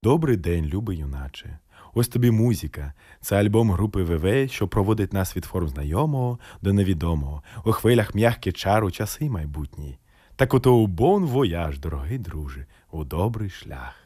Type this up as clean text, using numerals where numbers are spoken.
Добрий день, любий юначе. Ось тобі музика. Це альбом групи ВВ, що проводить нас від форм знайомого до невідомого. У хвилях м'які чар у часи майбутні. Так ото у бон вояж, дорогий друже, у добрий шлях.